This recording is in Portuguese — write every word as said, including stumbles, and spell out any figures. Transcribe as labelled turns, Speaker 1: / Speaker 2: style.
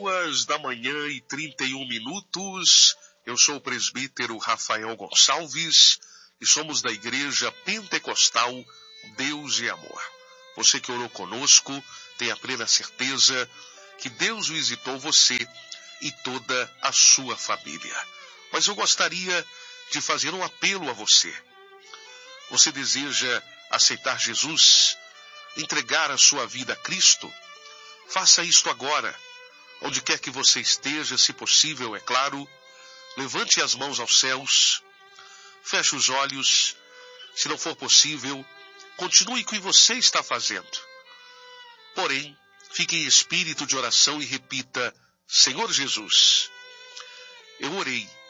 Speaker 1: Duas da manhã e trinta e um minutos. Eu sou o presbítero Rafael Gonçalves e somos da Igreja Pentecostal Deus e Amor. Você que orou conosco tem a plena certeza que Deus visitou você e toda a sua família. Mas eu gostaria de fazer um apelo a você. Você deseja aceitar Jesus, entregar a sua vida a Cristo? Faça isto agora. Onde quer que você esteja, se possível, é claro, levante as mãos aos céus, feche os olhos. Se não for possível, continue com o que você está fazendo. Porém, fique em espírito de oração e repita: Senhor Jesus, eu orei